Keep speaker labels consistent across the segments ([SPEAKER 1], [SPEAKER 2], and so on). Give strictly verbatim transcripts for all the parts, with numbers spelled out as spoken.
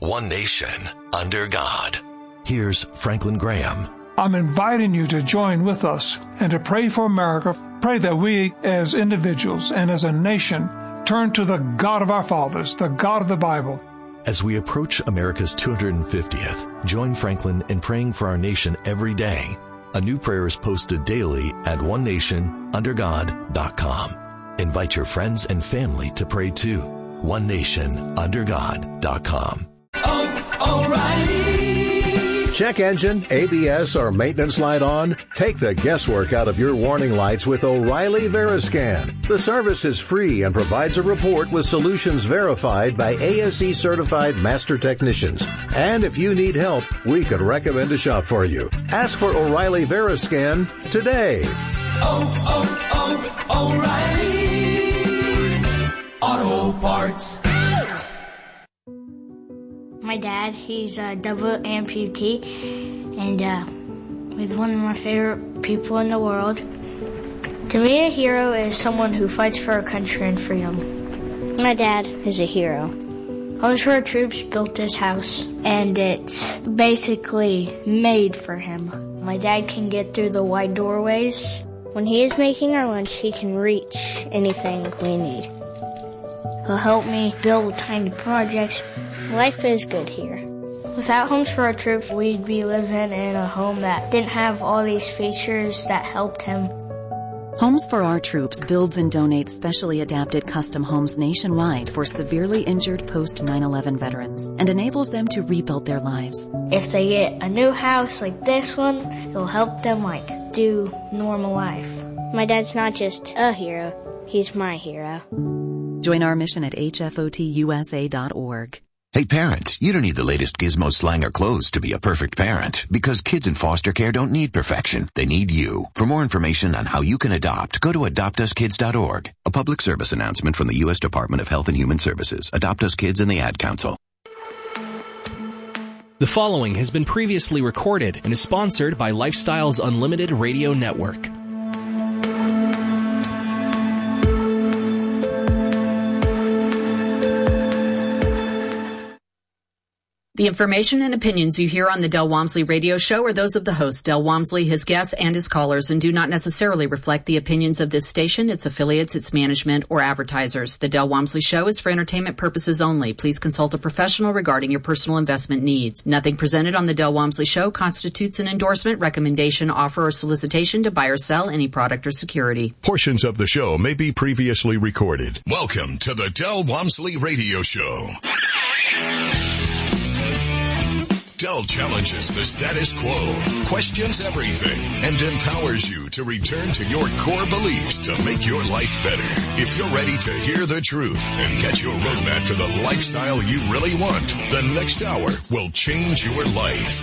[SPEAKER 1] one nation, under God. Here's Franklin Graham.
[SPEAKER 2] I'm inviting you to join with us and to pray for America. Pray that we as individuals and as a nation turn to the God of our fathers, the God of the Bible.
[SPEAKER 1] As we approach America's two hundred fiftieth, join Franklin in praying for our nation every day. A new prayer is posted daily at one nation under god dot com. Invite your friends and family to pray too. one nation under god dot com.
[SPEAKER 3] Oh, O'Reilly.
[SPEAKER 4] Check engine, A B S, or maintenance light on? Take the guesswork out of your warning lights with O'Reilly Veriscan. The service is free and provides a report with solutions verified by A S E certified master technicians. And if you need help, we could recommend a shop for you. Ask for O'Reilly Veriscan today.
[SPEAKER 3] Oh, oh, oh, O'Reilly Auto Parts.
[SPEAKER 5] My dad, he's a double amputee, and uh, he's one of my favorite people in the world. To me, a hero is someone who fights for our country and freedom. My dad is a hero. Homes for Our Troops built this house, and it's basically made for him. My dad can get through the wide doorways. When he is making our lunch, he can reach anything we need. He'll help me build tiny projects. Life is good here. Without Homes for Our Troops, we'd be living in a home that didn't have all these features that helped him.
[SPEAKER 6] Homes for Our Troops builds and donates specially adapted custom homes nationwide for severely injured post nine eleven veterans and enables them to rebuild their lives.
[SPEAKER 5] If they get a new house like this one, it'll help them like do normal life. My dad's not just a hero, he's my hero.
[SPEAKER 6] Join our mission at H F O T U S A dot org.
[SPEAKER 7] Hey parent, you don't need the latest gizmo, slang, or clothes to be a perfect parent, because kids in foster care don't need perfection. They need you. For more information on how you can adopt, go to adopt us kids dot org. A public service announcement from the U S Department of Health and Human Services, Adopt Us Kids, and the Ad Council.
[SPEAKER 8] The following has been previously recorded and is sponsored by Lifestyles Unlimited Radio Network.
[SPEAKER 9] The information and opinions you hear on the Del Walmsley Radio Show are those of the host, Del Walmsley, his guests, and his callers, and do not necessarily reflect the opinions of this station, its affiliates, its management, or advertisers. The Del Walmsley Show is for entertainment purposes only. Please consult a professional regarding your personal investment needs. Nothing presented on the Del Walmsley Show constitutes an endorsement, recommendation, offer, or solicitation to buy or sell any product or security.
[SPEAKER 10] Portions of the show may be previously recorded. Welcome to the Del Walmsley Radio Show. Del challenges the status quo, questions everything, and empowers you to return to your core beliefs to make your life better. If you're ready to hear the truth and get your roadmap to the lifestyle you really want, the next hour will change your life.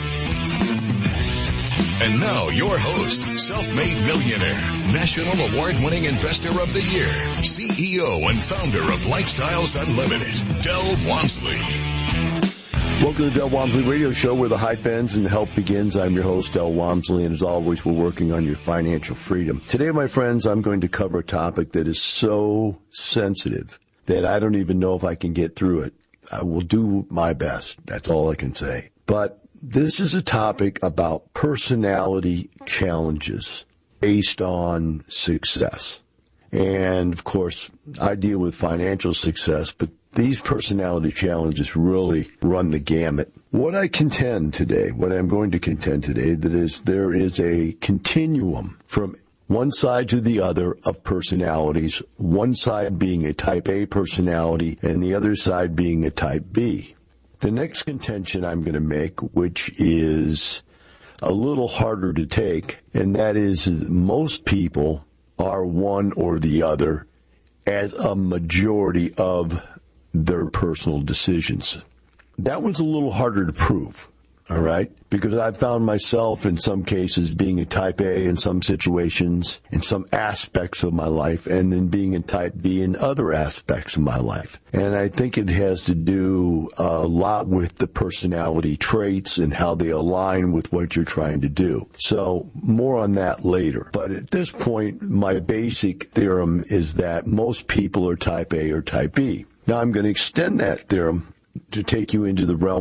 [SPEAKER 10] And now, your host, self-made millionaire, national award-winning investor of the year, C E O and founder of Lifestyles Unlimited, Del Walmsley.
[SPEAKER 11] Welcome to the Del Walmsley Radio Show, where the hype ends and the help begins. I'm your host, Del Walmsley, and as always, we're working on your financial freedom. Today, my friends, I'm going to cover a topic that is so sensitive that I don't even know if I can get through it. I will do my best. That's all I can say. But this is a topic about personality challenges based on success. And, of course, I deal with financial success, but these personality challenges really run the gamut. What I contend today, what I'm going to contend today, that is there is a continuum from one side to the other of personalities, one side being a type A personality and the other side being a type B. The next contention I'm going to make, which is a little harder to take, and that is that most people are one or the other as a majority of their personal decisions. That one's a little harder to prove, all right? Because I've found myself in some cases being a type A in some situations, in some aspects of my life, and then being a type B in other aspects of my life. And I think it has to do a lot with the personality traits and how they align with what you're trying to do. So more on that later. But at this point, my basic theorem is that most people are type A or type B. Now I'm going to extend that theorem to take you into the realm